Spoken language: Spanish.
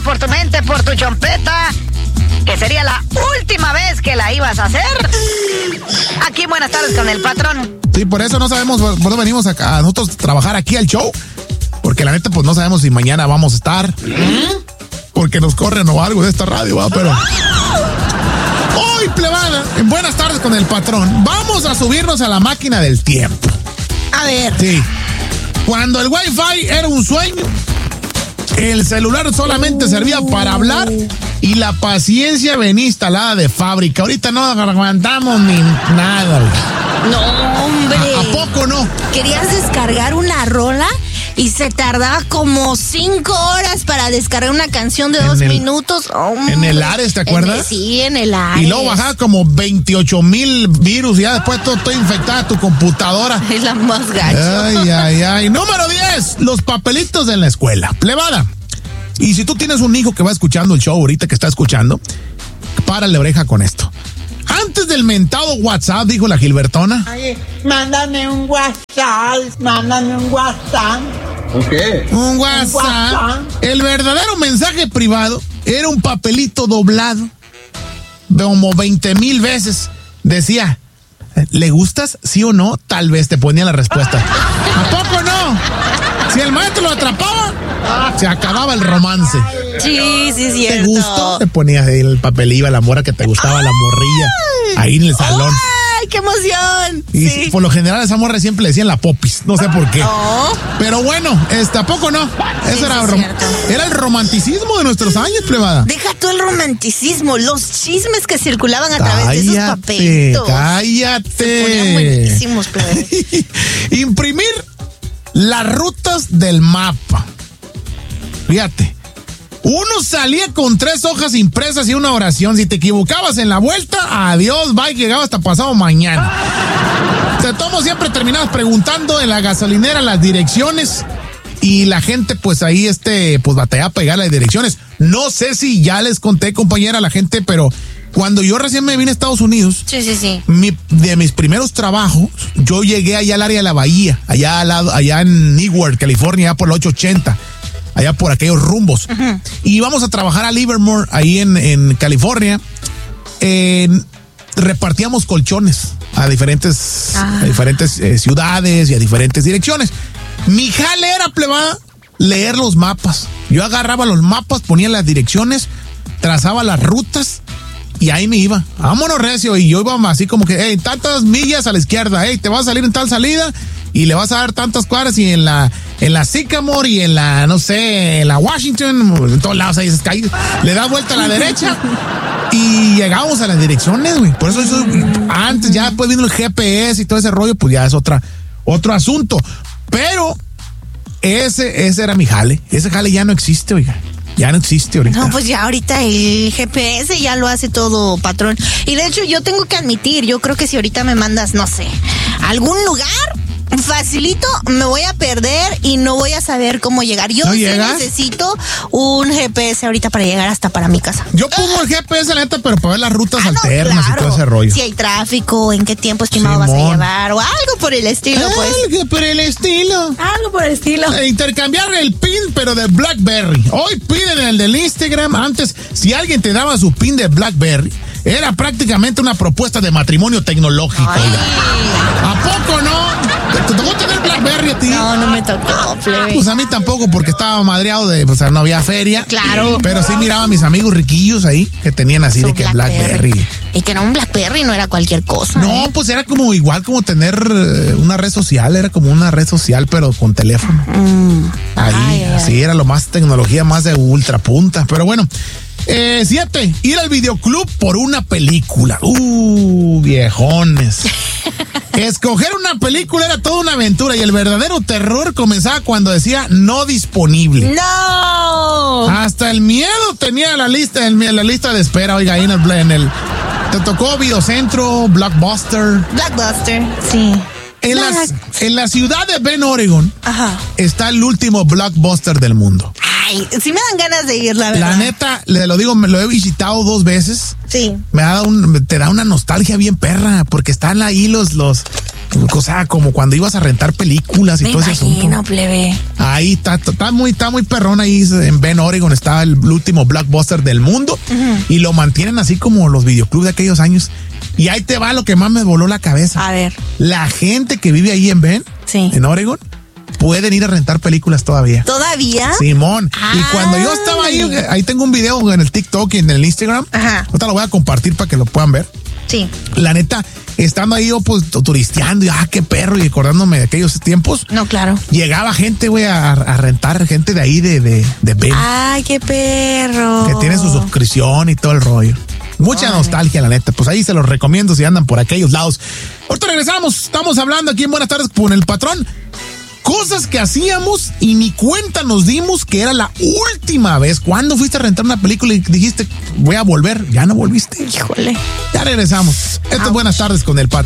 por tu mente, por tu chompeta, que sería la última vez que la ibas a hacer? Aquí, buenas tardes con el patrón. Sí, por eso no sabemos por dónde venimos acá, a nosotros trabajar aquí al show. Porque la neta, pues no sabemos si mañana vamos a estar. Porque nos corren o algo de esta radio, ¿va? Pero hoy, plebada, en buenas tardes con el patrón, vamos a subirnos a la máquina del tiempo. A ver. Sí. Cuando el Wi-Fi era un sueño, el celular solamente servía para hablar y la paciencia venía instalada de fábrica. Ahorita no aguantamos ni nada. No, hombre. ¿A poco no? ¿Querías descargar una rola? Y se tardaba como 5 horas para descargar una canción de 2 minutos. En el Ares, ¿te acuerdas? Sí, en el Ares. Y luego bajaba como 28,000 virus y ya después todo infectada tu computadora. Es la más gacha. Ay. Número 10, los papelitos en la escuela. Plebada. Y si tú tienes un hijo que va escuchando el show ahorita, que está escuchando, párale oreja con esto. Antes del mentado WhatsApp, dijo la Gilbertona. Oye, mándame un WhatsApp. ¿Qué? Un WhatsApp. El verdadero mensaje privado era un papelito doblado como 20,000 veces. Decía, ¿le gustas? ¿Sí o no? Tal vez te ponía la respuesta. ¿A poco no? Si el maestro lo atrapaba, se acababa el romance. Sí, cierto. ¿Te gustó? Te ponías ahí el papel, iba la mora que te gustaba, la morrilla, ahí en el salón. ¡Ay, qué emoción! Y sí. Por lo general a esa morra siempre le decían la popis, no sé por qué. Oh. Pero bueno, ¿a poco no? Eso era el romanticismo de nuestros años, plebada. Deja tú el romanticismo, los chismes que circulaban a través de esos papelitos. Cállate. Se ponían buenísimos, plebada. Imprimir las rutas del mapa. Fíjate. Uno salía con 3 hojas impresas y una oración. Si te equivocabas en la vuelta, adiós, bye, llegaba hasta pasado mañana. De todos siempre terminabas preguntando en la gasolinera las direcciones y la gente pues ahí pues batallaba a pegar las direcciones. No sé si ya les conté, compañera, a la gente, pero cuando yo recién me vine a Estados Unidos, sí. De mis primeros trabajos, yo llegué allá al área de la bahía, allá en Newark, California, por la 880. Allá por aquellos rumbos. Uh-huh. Y íbamos a trabajar a Livermore, ahí en California. Repartíamos colchones a diferentes ciudades y a diferentes direcciones. Mi jale era, plebada, leer los mapas. Yo agarraba los mapas, ponía las direcciones, trazaba las rutas y ahí me iba. Vámonos, recio. Y yo iba así como que, tantas millas a la izquierda, te vas a salir en tal salida y le vas a dar tantas cuadras y en la Sycamore y en la, no sé, en la Washington, en todos lados ahí le das vuelta a la derecha y llegamos a las direcciones, güey. Por eso antes, ya después vino el GPS y todo ese rollo, pues ya es otro asunto. Pero ese era mi jale. Ese jale ya no existe, oiga. Ya no existe ahorita. No, pues ya ahorita el GPS ya lo hace todo, patrón. Y de hecho yo tengo que admitir, yo creo que si ahorita me mandas, no sé, a algún lugar, facilito, me voy a perder y no voy a saber cómo llegar. Yo sí necesito un GPS ahorita para llegar hasta para mi casa. Yo pongo el GPS, la neta, pero para ver las rutas alternas, claro, y todo ese rollo. Si hay tráfico, en qué tiempo estimado vas a llevar, o algo por el estilo, pues. Algo por el estilo. Intercambiar el PIN, pero de BlackBerry. Hoy piden el del Instagram. Antes, si alguien te daba su PIN de BlackBerry, era prácticamente una propuesta de matrimonio tecnológico. ¿A poco no? ¿Te tocó tener BlackBerry a ti? No me tocó, plebe. Pues a mí tampoco, porque estaba madreado no había feria. Claro. Pero sí miraba a mis amigos riquillos ahí, que tenían así de que BlackBerry. Y que era un BlackBerry, no era cualquier cosa. No, pues era como igual como tener una red social, era como una red social, pero con teléfono. Así era lo más tecnología, más de ultra punta. Pero bueno, 7, ir al videoclub por una película. Viejones. Escoger una película era toda una aventura y el verdadero terror comenzaba cuando decía no disponible. ¡No! Hasta el miedo tenía la lista de espera, oiga, ahí te tocó Videocentro, Blockbuster. Sí. En la ciudad de Bend, Oregon, está el último Blockbuster del mundo. Ay, sí me dan ganas de ir, la verdad. La neta, le lo digo, me lo he visitado 2 veces. Sí. Te da una nostalgia bien perra, porque están ahí los O sea, como cuando ibas a rentar películas y Me todo ese asunto. imagino, plebe. Ahí está muy perrón. Ahí en Bend, Oregon, estaba el último blockbuster del mundo. Y lo mantienen así como los videoclubs de aquellos años. Y ahí te va lo que más me voló la cabeza. A ver. La gente que vive ahí en Bend, Sí. en Oregon, pueden ir a rentar películas todavía. ¿Todavía? Simón. Y cuando yo estaba ahí tengo un video en el TikTok y en el Instagram. Ajá. Ahorita lo voy a compartir para que lo puedan ver. Sí. La neta, estando ahí yo pues turisteando y qué perro, y acordándome de aquellos tiempos. No, claro. Llegaba gente, güey, a rentar, gente de ahí de Bend, Ay, qué perro. que tiene su suscripción y todo el rollo. Mucha nostalgia, la neta. Pues ahí se los recomiendo si andan por aquellos lados. Ahorita regresamos. Estamos hablando aquí en Buenas Tardes con el patrón. Cosas que hacíamos y ni cuenta nos dimos que era la última vez. ¿Cuándo fuiste a rentar una película y dijiste, voy a volver? Ya no volviste. Híjole. Ya regresamos. Esto es Buenas Tardes con el patrón.